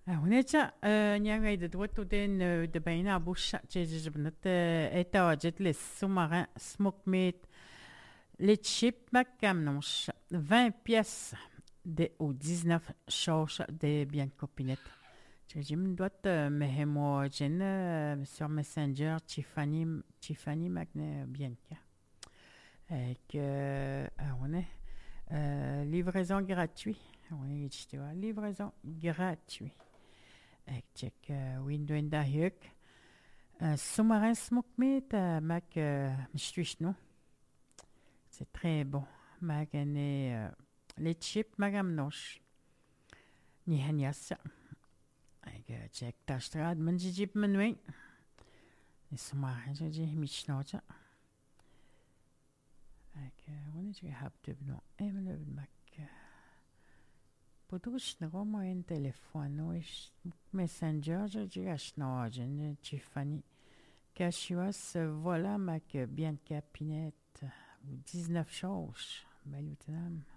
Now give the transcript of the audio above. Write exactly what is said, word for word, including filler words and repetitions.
هناك نيجي دوت ودين دبينا بوش تيجي بنت إتا جت للسماء سموك ميت لتشيب مكامنوش vingt pièces de ou dix-neuf choses de bien copinette. تيجي من دوت مهمو جن sur Messenger Tiffany Tiffany Magne Bianca. Avec هنا livraison gratuite. Oui, tu vois, livraison gratuite. Ik check uh, window in de huk. Uh, Sous-marin smoke meat, uh, mac uh, mishtuishno. C'est très bon. Mac ane uh, les chips magamnosh. Ni hanyasa. Ik uh, check tashtrad manjijip manwing. Les sous-marins, je dis mishnocha. Ik uh, wanneer je hebt de no emele mac. Podróż moim telefonu és Messenger, je ashnawajen Tiffany. Kashiwas, voilà ma bien capinette. dix-neuf choses. Belle